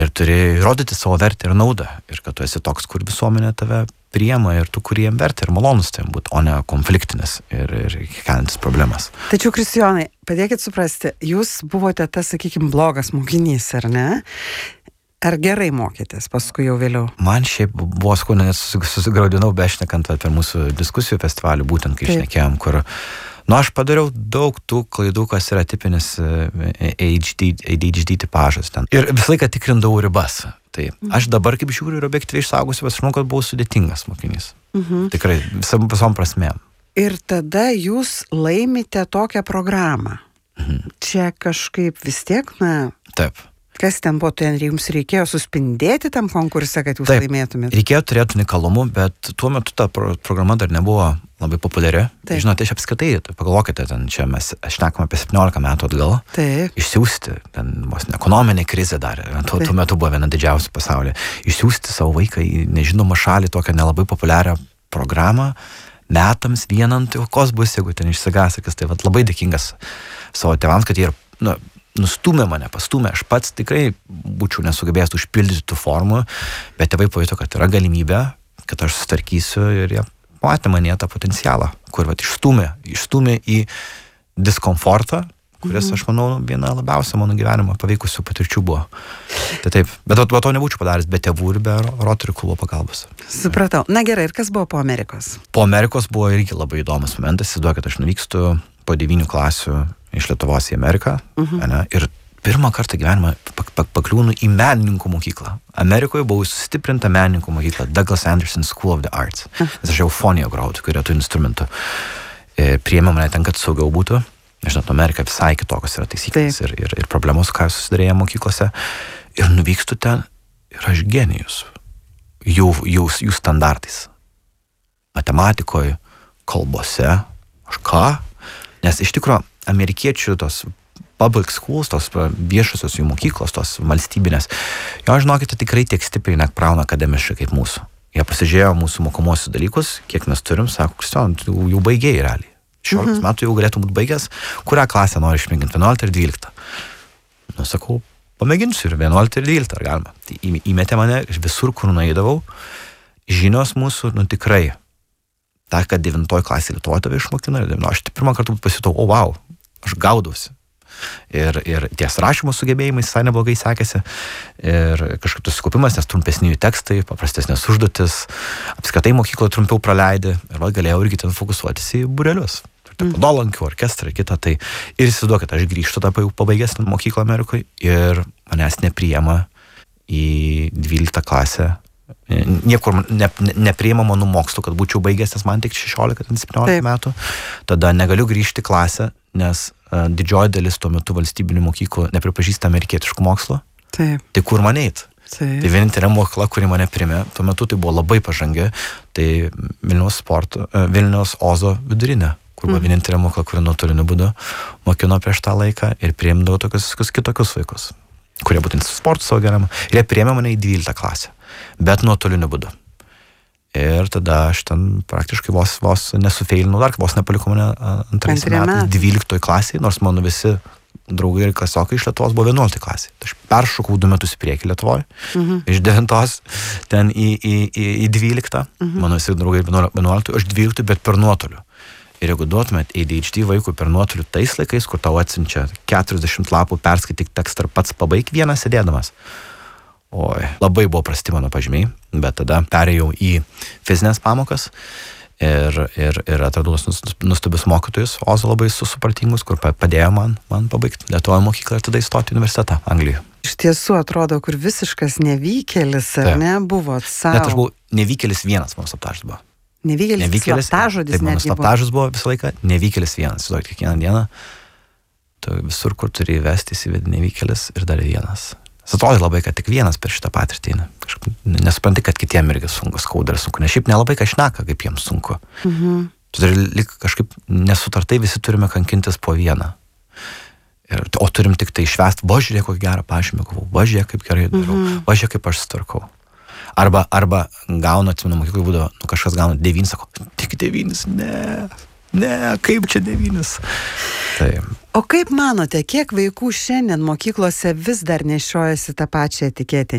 Ir turi rodyti savo vertę ir naudą. Ir kad tu esi toks, kur visuomenė tave priema ir tu, kuriem vertė ir malonus tam būt, o ne konfliktinis ir kelintis problemas. Tačiau, Kristijonai, padėkit suprasti, jūs buvote tas, sakykime, blogas mokinys, ar ne? Ar gerai mokėtės paskui jau vėliau? Man šiaip buvo nes susigraudinau bešnekant per mūsų diskusijų festivalį, būtent kai šnekėjom, kur aš padariau daug tų klaidų, kas yra tipinis ADHD tipažas ten. Ir visą laiką tikrindavau ribas. Tai aš dabar, kaip žiūriu, ir objektyviai išsaugusiu, bet aš manau, kad buvau sudėtingas mokinys. Tikrai, visom prasmėm. Ir tada jūs laimite tokią programą. Čia kažkaip vis tiek, Taip. Kas ten buvo, tai jums reikėjo suspindėti tam konkurse, kad jūs laimėtumėte? Reikėjo turėti unikalumų, bet tuo metu ta programa dar nebuvo labai populiari. Žinote, aš apskritai, pagalvokite, čia mes šnekam apie 17 metų atgal. Taip. Išsiųsti, ten vos ne ekonominė krizė dar, tuo metu buvo viena didžiausių pasaulyje. Išsiųsti savo vaiką į nežinomą šalį tokią nelabai populiarią programą, metams vienant, kos bus, jeigu ten išsigasakis. Tai labai dėkingas savo tėvams, kad jie nustūmė mane, pastūmė, aš pats tikrai būčiau nesugebėjęs užpildyti tų formų, bet tėvai pajuto, kad yra galimybė, kad aš susitvarkysiu ir jie matė mane tą potencialą, kur išstūmė į diskomfortą, kuris, aš manau, viena labiausia mano gyvenimo paveikusių patirčių buvo. Tai taip, bet to nebūčiau padaręs be tėvų ir be Rotary klubo pagalbos. Supratau. Na gerai, ir kas buvo po Amerikos? Po Amerikos buvo irgi labai įdomus momentas, įsivaizduoju, kad aš nuvykstu po 9 klasių iš Lietuvos į Ameriką, ir pirmą kartą gyvenimą pakliūnu į menininkų mokyklą. Amerikoje buvo sustiprinta menininkų mokykla, Douglas Anderson School of the Arts. Nes aš jau foniją grau, tokių retų instrumentų. Priėmė mane ten, kad saugiau būtų. Žinot, Amerika visai kitokios yra taisyklės ir problemos, ką susidarėję mokyklose. Ir nuvykstu ten ir aš genijus. Jų standartais. Matematikoje, kalbose. Aš ką? Nes iš tikrųjų amerikiečių tos public schools, tos viešosios jų mokyklos, tos valstybinės, jo, žinokite, tikrai tiek stipriai nekrauna akademiškai kaip mūsų. Jie pasižiūrėjo mūsų mokomosius dalykus, kiek mes turim, sako, Kristijon, jau baigėjai realiai. 16 metų jau galėtų būti baigęs, kurią klasę nori išmėginti, 11 ir 12. Sakau, pamėginsiu ir 11 ir 12, ar galima. Tai įmetė mane visur, kur nueidavau, žinios mūsų, tikrai. Ta, kad 9 klasė Lietuvoje tave išmokina, aš pirmą kartą pasitau, wow, aš gaudausi. Ir ties rašymo sugebėjimais visai neblogai sekėsi. Ir kažkaip susikaupimas, nes trumpesni tekstai, paprastesnės užduotis, apskritai mokykloje trumpiau praleidė ir galėjau irgi ten fokusuotis į būrelius. Podolankių, orkestrą ir kitą. Tai ir įsivaizduoju, kad aš grįžtu tą pabaigęs mokyklą Amerikoje ir manęs nepriima į 12 klasę. Niekur nepriima mano mokslo, kad būčiau baigęs, nes man tik 16-17 metų. Tada negaliu grįžti į klasę, nes didžioji dalis tuo metu valstybinių mokyklų nepripažįsta amerikietiškų mokslo. Taip. Tai kur man eit? Tai vienintelė mokykla, kuri mane primė, tuo metu tai buvo labai pažangi, tai Vilniaus Ozo vidurinė, kur buvo vienintelė mokykla, kuri nuotoliniu būdu mokino prieš tą laiką ir priimdavo tokius kitokius vaikus, kurie būtent sportų savo geram. Ir jie priėmė mane į 12 klasę, bet nuotoliniu būdu. Ir tada aš ten praktiškai vos nesufeilinau, dar vos nepaliko mane antrais metais 12 klasiai, nors mano visi draugai ir klasiokai iš Lietuvos buvo 11 klasiai. Tai aš peršokau 2 metus į priekį Lietuvoje, iš 9 ten į 12, mano visi draugai 11, aš 12, bet per nuotoliu. Ir jeigu duotumėt ADHD vaikui per nuotoliu tais laikais, kur tau atsiunčia 40 lapų, perskaityk tekstą ir pats pabaig vieną sėdėdamas. Oi, labai buvo prasti mano pažymiai, bet tada perėjau į fizinės pamokas ir atradau nuostabius mokytojus, Ozo labai supratingus, kur padėjo man pabaigti Lietuvoje mokyklą ir tada įstoti į universitetą Anglijoje. Iš tiesų atrodo, kur visiškas nevykėlis, ar ne, buvo savo. Net aš buvau nevykėlis vienas, mano slaptažodis buvo. Nevykėlis slaptažodis netgi buvo. Mano slaptažodis buvo visą laiką nevykėlis vienas. Įsivaizduokit, kiekvieną dieną tu visur, kur turi įvesti, įsivedi nevykėlis ir dar vienas. Atrodo labai, kad tik vienas per šitą patirtį. Nesupranti, kad kitiem irgi sunku, skauda ir sunku. Nes šiaip nelabai ką šneka, kaip jiems sunku. Tu turi kažkaip nesutartai visi turime kankintis po vieną. O turim tik tai išvesti, va žiūrėk, kokį gerą pažymį gavau, va žiūrėk, kaip gerai darau, va žiūrėk, kaip aš sutvarkau. Arba gauna, atsimenu, mokykloje būdavo, kažkas gauna 9, sako, tik 9, ne, kaip čia 9. Tai. O kaip manote, kiek vaikų šiandien mokyklose vis dar nešiojasi tą pačią etiketę?